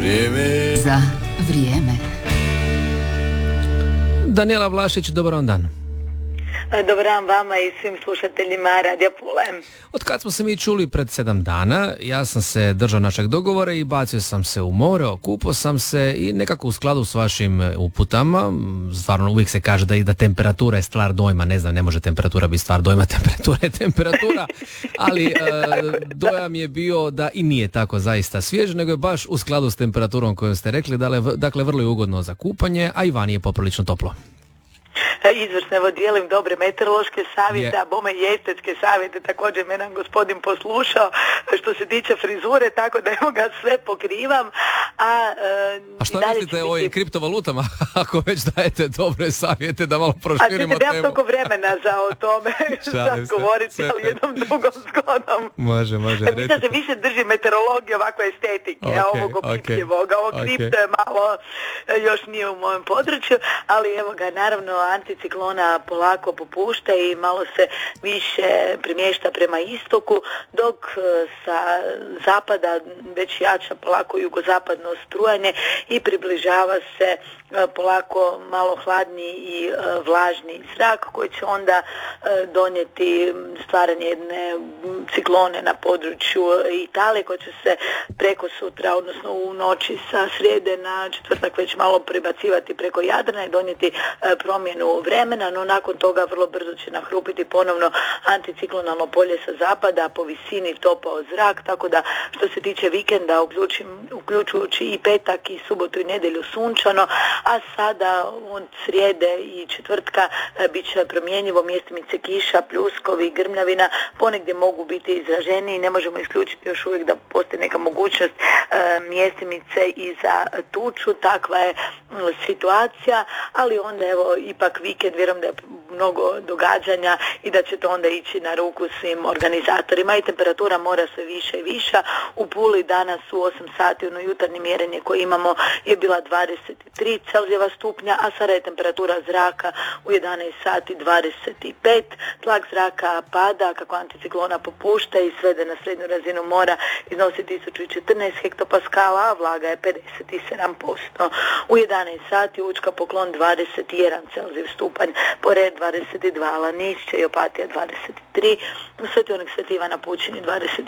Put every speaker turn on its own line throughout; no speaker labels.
Vrijeme
za vrijeme.
Danijela Vlašić, dobar vam dan.
Dobar dan vama i svim slušateljima Radija Pule.
Od kad smo se mi čuli pred 7 dana, ja sam se držao našeg dogovora i bacio sam se u more, okupao sam se i nekako u skladu s vašim uputama, stvarno uvijek se kaže da temperatura je stvar dojma, ne znam, ne može temperatura biti stvar dojma, temperatura je temperatura, ali dojam je bio da i nije tako zaista svjež, nego je baš u skladu s temperaturom koju ste rekli, dakle vrlo je ugodno za kupanje, a i vani je poprilično toplo.
Izvrsno, evo dijelim dobre meteorološke savjete, a bome i estetske savjete, također me nam gospodin poslušao što se tiče frizure, tako da evo ga sve pokrivam.
A što mislite o ovim kriptovalutama, ako već dajete dobre savjete da malo proširimo temu?
A nemam toliko vremena za o tome sad govoriti, ali jednom drugom zgodom.
Može.
Mislim da se više drži meteorologije ovakve estetike, ovog opipljivoga, ovo kripto je malo, još nije u mojem području, ali evo ga, naravno, anticiklona polako popušta i malo se više premješta prema istoku, dok sa zapada već jača polako jugozapadno strujanje i približava se polako malo hladniji i vlažni zrak koji će onda donijeti stvaranje jedne ciklone na području Italije koja će se preko sutra, odnosno u noći sa srijede na četvrtak već malo prebacivati preko Jadrana i donijeti promjenu vremena, no nakon toga vrlo brzo će nahrupiti ponovno anticiklonalno polje sa zapada, po visini topao zrak, tako da što se tiče vikenda, uključujući i petak i subotu i nedjelju sunčano, a sada od srijede i četvrtka bit će promjenjivo, mjestimice kiša, pljuskovi, grmljavina, ponegdje mogu biti izraženiji, ne možemo isključiti još uvijek da postoji neka mogućnost mjestimice i za tuču, takva je situacija, ali onda evo ipak vikend, vjerujem da je mnogo događanja i da će to onda ići na ruku svim organizatorima i temperatura mora sve više i viša. U Puli danas u 8 sati ono jutarnje mjerenje koje imamo je bila 23 Celzijeva stupnja, a sada je temperatura zraka u 11 sati 25. Tlak zraka pada kako anticiklona popušta i svede na srednju razinu mora iznosi 1014 hektopaskala, a vlaga je 57%. U 11 sati Učka Poklon 21 Celzijev stupanj, Pored 22, Lanišće i Opatija 23, Svetionik Sveti Ivana Pučini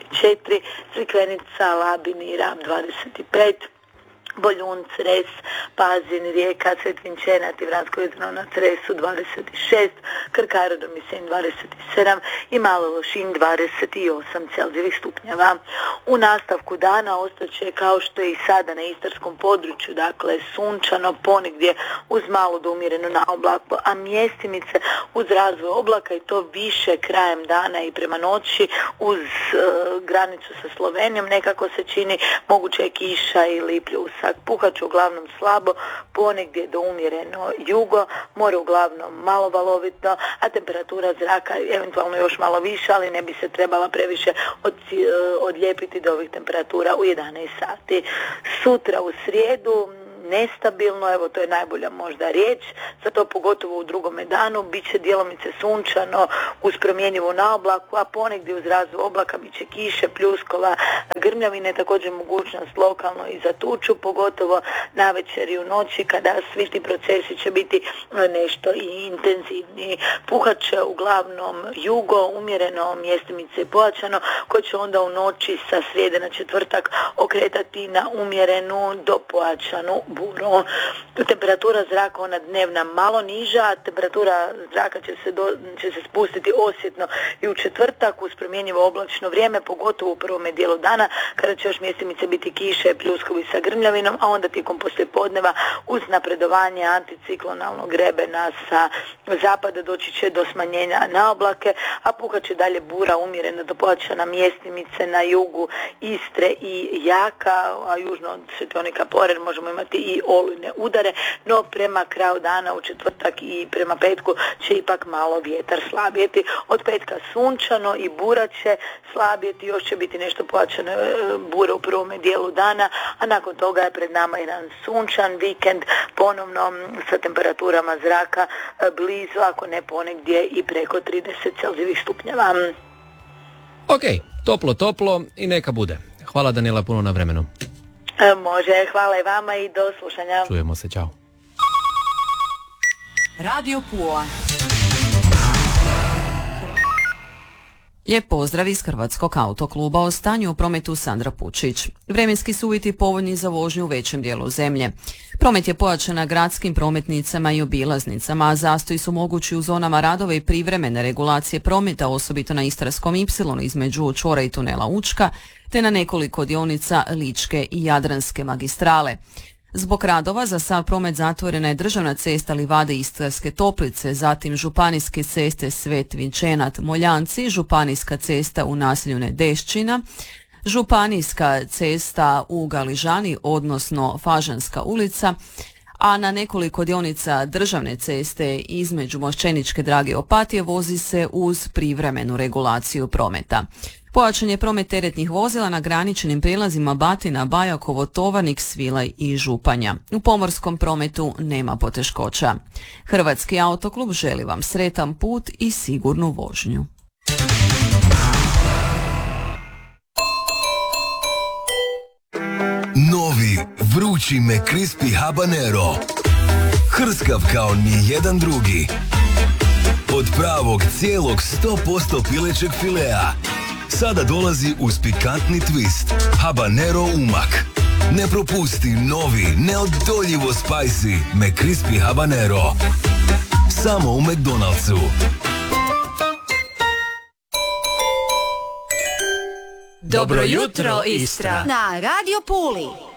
24, Crikvenica, Labin i Rab 25, Boljun, Cres, Pazin, Rijeka, Svetvinčenat i Vransko Jezero na Cresu 26, Krk Aerodrom i Senj 27 i Malo Lošinj 28 Celzijevih stupnjeva. U nastavku dana ostaće kao što je i sada na istarskom području, dakle sunčano, ponegdje uz malo do umjereno na oblaku, a mjestimice uz razvoj oblaka i to više krajem dana i prema noći uz granicu sa Slovenijom nekako se čini, moguće je kiša ili pljusak. Puhat će uglavnom slabo, ponegdje do umjereno jugo, more uglavnom malo valovito, a temperatura zraka eventualno još malo više, ali ne bi se trebala previše odlijepiti do ovih temperatura u 11 sati. Sutra u srijedu nestabilno, evo to je najbolja možda riječ, zato pogotovo u drugome danu bit će djelomice sunčano uz promjenjivu naoblaku, a ponegdje uz razvoj oblaka bit će kiše, pljuskova, grmljavine, također mogućnost lokalno i za tuču, pogotovo navečer i u noći kada svi ti procesi će biti nešto i intenzivniji. Puhat će uglavnom jugo, umjereno, mjestimice pojačano, koje će onda u noći sa srijede na četvrtak okretati na umjerenu do pojačanu buru. Temperatura zraka ona dnevna malo niža, temperatura zraka će se spustiti osjetno i u četvrtak uz promjenjivo oblačno vrijeme, pogotovo u prvome dijelu dana kada će još mjestimice biti kiše, pljuskovi sa grmljavinom, a onda tijekom poslijepodneva uz napredovanje anticiklonalnog grebena sa zapada doći će do smanjenja na oblake, a puhat će dalje bura umjereno do pojačana, mjestimice na jugu Istre i Jaka, a južno od Svetionika Pored možemo imati i olujne udare, no prema kraju dana u četvrtak i prema petku će ipak malo vjetar slabijeti. Od petka sunčano i bura će slabijeti, još će biti nešto pojačane bure u prvome dijelu dana, a nakon toga je pred nama jedan sunčan vikend, ponovno sa temperaturama zraka blizu, ako ne ponegdje i preko 30 Celzijevih stupnjeva.
Ok, toplo i neka bude. Hvala Danijela puno na vremenu.
Može, hvala i vama i do slušanja.
Čujemo se, čao.
Radio Pula. Lijep pozdrav iz Hrvatskog autokluba. O stanju u prometu Sandra Pučić. Vremenski su uvjeti povoljni za vožnju u većem dijelu zemlje. Promet je pojačan na gradskim prometnicama i obilaznicama, a zastoji su mogući u zonama radova i privremene regulacije prometa, osobito na Istarskom Y između čvora i tunela Učka, te na nekoliko dionica Ličke i Jadranske magistrale. Zbog radova za sav promet zatvorena je državna cesta Livade Istarske Toplice, zatim županijske ceste Svet Vinčenat Moljanci, županijska cesta u naselju Nedešćina, županijska cesta u Galižani, odnosno Fažanska ulica, a na nekoliko dionica državne ceste između Mošćeničke Drage i Opatije vozi se uz privremenu regulaciju prometa. Pojačan je promet teretnih vozila na graničnim prijelazima Batina, Bajakovo, Tovarnik, Svilaj i Županja. U pomorskom prometu nema poteškoća. Hrvatski autoklub želi vam sretan put i sigurnu vožnju.
Novi, vrući McCrispy Habanero. Hrskav kao nijedan drugi. Od pravog cijelog 100% pilećeg filea. Sada dolazi uz pikantni twist. Habanero umak. Ne propusti novi, neodoljivo spicy McCrispy Habanero. Samo u McDonald'su.
Dobro jutro, Istra!
Na Radio Puli.